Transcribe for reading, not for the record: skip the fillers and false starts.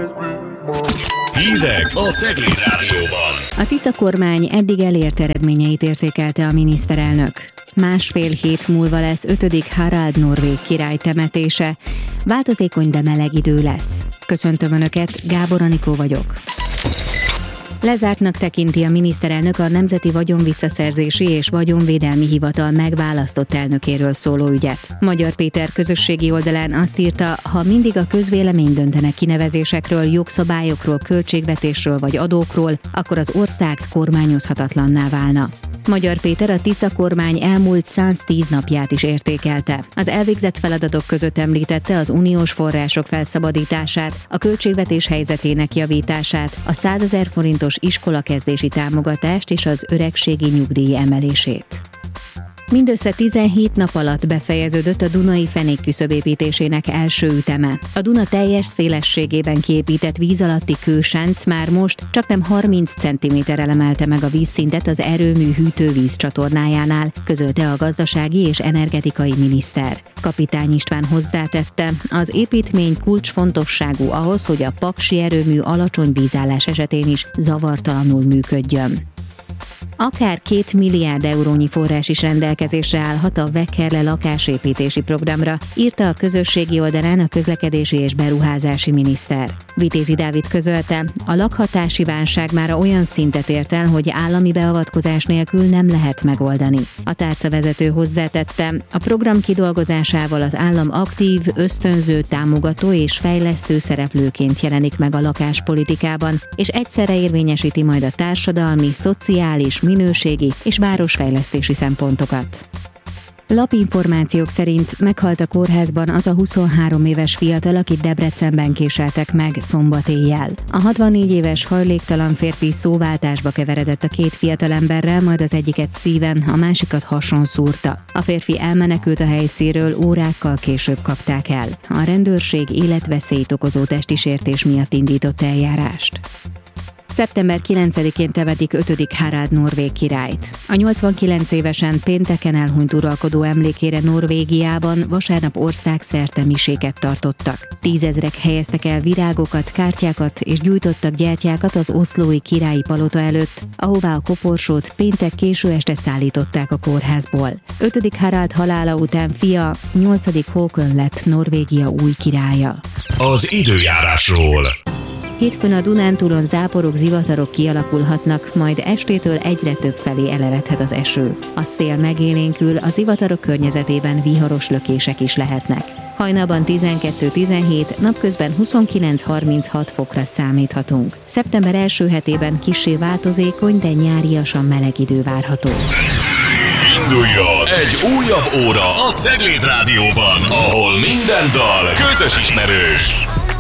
Hírek a Cegléd Rádióban. A Tisza kormány eddig elért eredményeit értékelte a miniszterelnök. Másfél hét múlva lesz 5. Harald norvég király temetése. Változékony, de meleg idő lesz. Köszöntöm Önöket, Gábor Anikó vagyok. Lezártnak tekinti a miniszterelnök a Nemzeti Vagyonvisszaszerzési és Vagyonvédelmi Hivatal megválasztott elnökéről szóló ügyet. Magyar Péter közösségi oldalán azt írta, ha mindig a közvélemény döntene kinevezésekről, jogszabályokról, költségvetésről vagy adókról, akkor az ország kormányozhatatlanná válna. Magyar Péter a Tisza kormány elmúlt 110 napját is értékelte. Az elvégzett feladatok között említette az uniós források felszabadítását, a költségvetés helyzetének javítását, a 100 000 forintos iskolakezdési támogatást és az öregségi nyugdíj emelését. Mindössze 17 nap alatt befejeződött a Dunai fenékküszöb építésének első üteme. A Duna teljes szélességében kiépített víz alatti kősánc már most csaknem 30 cm-rel emelte meg a vízszintet az erőmű hűtővíz csatornájánál, közölte a gazdasági és energetikai miniszter. Kapitány István hozzátette, az építmény kulcsfontosságú ahhoz, hogy a paksi erőmű alacsony vízállás esetén is zavartalanul működjön. Akár 2 milliárd eurónyi forrás is rendelkezésre állhat a Vekkerle lakásépítési programra, írta a közösségi oldalán a közlekedési és beruházási miniszter. Vitézi Dávid közölte, a lakhatási válság már olyan szintet ért el, hogy állami beavatkozás nélkül nem lehet megoldani. A tárcavezető hozzátette, a program kidolgozásával az állam aktív, ösztönző, támogató és fejlesztő szereplőként jelenik meg a lakáspolitikában, és egyszerre érvényesíti majd a társadalmi, szociális, minőségi és városfejlesztési szempontokat. Lapinformációk szerint meghalt a kórházban az a 23 éves fiatal, akit Debrecenben késeltek meg szombat éjjel. A 64 éves hajléktalan férfi szóváltásba keveredett a két fiatalemberrel, majd az egyiket szíven, a másikat hason szúrta. A férfi elmenekült a helyszínről, órákkal később kapták el. A rendőrség életveszélyt okozó testi sértés miatt indított eljárást. Szeptember 9-én temetik 5. Harald norvég királyt. A 89 évesen pénteken elhunyt uralkodó emlékére Norvégiában vasárnap országszerte miséket tartottak. 10 000-ek helyeztek el virágokat, kártyákat és gyújtottak gyertyákat az oszlói királyi palota előtt, ahová a koporsót péntek késő este szállították a kórházból. 5. Harald halála után fia, 8. Håkon lett Norvégia új királya. Az időjárásról. Hétfőn a Dunántúlon záporok, zivatarok kialakulhatnak, majd estétől egyre több felé eleredhet az eső. A szél megélénkül, a zivatarok környezetében viharos lökések is lehetnek. Hajnalban 12-17, napközben 29-36 fokra számíthatunk. Szeptember első hetében kissé változékony, de nyáriasan meleg idő várható. Induljon egy újabb óra a Cegléd Rádióban, ahol minden dal közös ismerős.